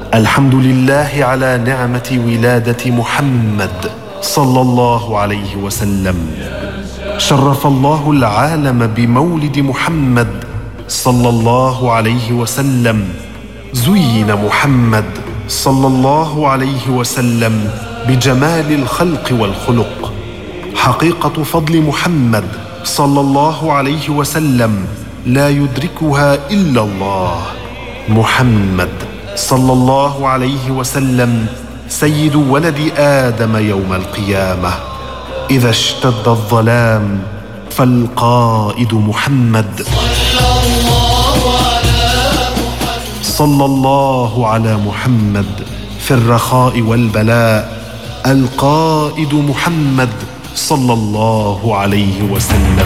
الحمد لله على نعمة ولادة محمد صلى الله عليه وسلم. شرف الله العالم بمولد محمد صلى الله عليه وسلم. زين محمد صلى الله عليه وسلم بجمال الخلق والخلق. حقيقة فضل محمد صلى الله عليه وسلم لا يدركها إلا الله. محمد صلى الله عليه وسلم سيد ولد آدم يوم القيامة. إذا اشتد الظلام فالقائد محمد. صلى الله على محمد في الرخاء والبلاء. القائد محمد صلى الله عليه وسلم.